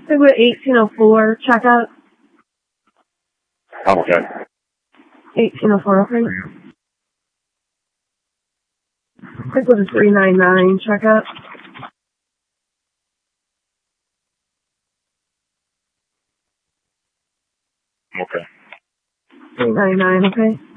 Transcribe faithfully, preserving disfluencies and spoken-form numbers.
I think we're eighteen oh four checkout. Okay. eighteen oh four, okay. I think we're three ninety-nine checkout. Okay. three ninety-nine, okay.